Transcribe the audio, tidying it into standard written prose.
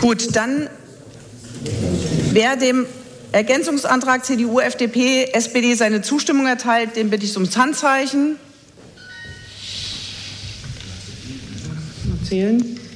Gut, dann wer dem Ergänzungsantrag CDU, FDP, SPD seine Zustimmung erteilt, den bitte ich ums Handzeichen. Mal zählen.